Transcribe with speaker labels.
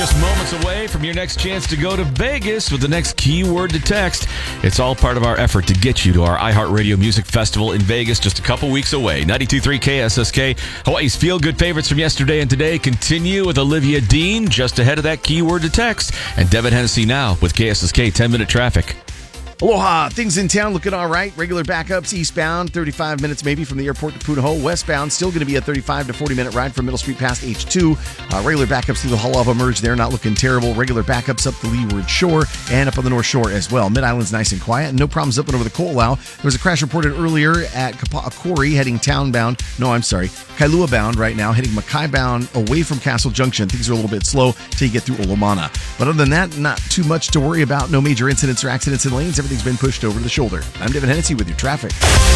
Speaker 1: just moments away from your next chance to go to Vegas with the next keyword to text. It's all part of our effort to get you to our iHeartRadio Music Festival in Vegas, just a couple weeks away. 92.3 KSSK. Hawaii's feel-good favorites from yesterday and today continue with Olivia Dean just ahead of that keyword to text. And Devin Hennessy now with KSSK 10-minute traffic.
Speaker 2: Aloha. Things in town looking all right. Regular backups eastbound, 35 minutes maybe from the airport to Punahou. Westbound, still going to be a 35 to 40-minute ride from Middle Street past H2. Regular backups through the Halava Merge there, not looking terrible. Regular backups up the Leeward Shore and up on the North Shore as well. Mid-Island's nice and quiet, and no problems up and over the Ko'olau. There was a crash reported earlier at Kapa'akori heading Kailua bound right now, heading Makai bound away from Castle Junction. Things are a little bit slow till you get through Olomana. But other than that, not too much to worry about. No major incidents or accidents in lanes. Everything's been pushed over the shoulder. I'm Devin Hennessy with your traffic.